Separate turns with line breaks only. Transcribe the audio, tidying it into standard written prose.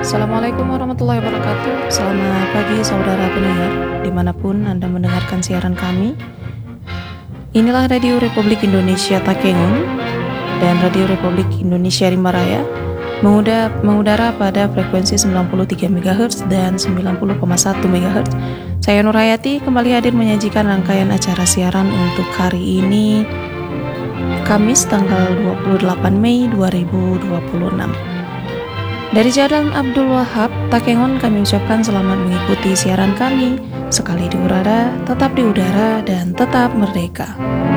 Assalamualaikum warahmatullahi wabarakatuh. Selamat pagi saudara pendengar, dimanapun Anda mendengarkan siaran kami. Inilah Radio Republik Indonesia Takengon dan Radio Republik Indonesia Rimba Raya mengudara pada frekuensi 93 MHz dan 90,1 MHz. Saya Nurhayati kembali hadir menyajikan rangkaian acara siaran untuk hari ini, Kamis tanggal 28 Mei 2026. Dari Jalan Abdul Wahab, Takengon, kami ucapkan selamat mengikuti siaran kami. Sekali di udara, tetap di udara, dan tetap merdeka.